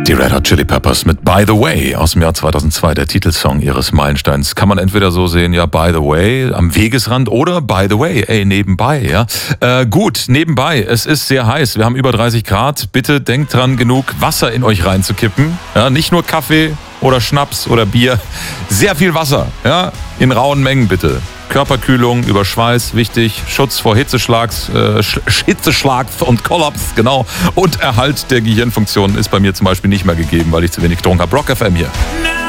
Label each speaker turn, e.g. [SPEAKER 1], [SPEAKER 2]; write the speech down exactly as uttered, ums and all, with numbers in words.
[SPEAKER 1] Die Red Hot Chili Peppers mit By the Way aus dem Jahr zweitausendzwei, der Titelsong ihres Meilensteins. Kann man entweder so sehen, ja, by the way, am Wegesrand oder by the way, ey, nebenbei, ja. Äh, gut, nebenbei, es ist sehr heiß, wir haben über dreißig Grad. Bitte denkt dran, genug Wasser in euch reinzukippen. Ja, nicht nur Kaffee oder Schnaps oder Bier, sehr viel Wasser, ja, in rauen Mengen bitte. Körperkühlung über Schweiß, wichtig, Schutz vor Hitzeschlags, äh, Hitzeschlags und Kollaps, genau. Und Erhalt der Gehirnfunktionen ist bei mir zum Beispiel nicht mehr gegeben, weil ich zu wenig getrunken habe. Rock F M hier.